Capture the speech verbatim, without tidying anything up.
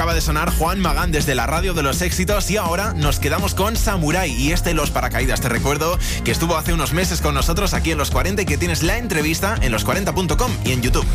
acaba de sonar Juan Magán desde la radio de los éxitos y ahora nos quedamos con Samurai y este Los Paracaídas. Te recuerdo que estuvo hace unos meses con nosotros aquí en Los cuarenta y que tienes la entrevista en los cuarenta punto com y en YouTube.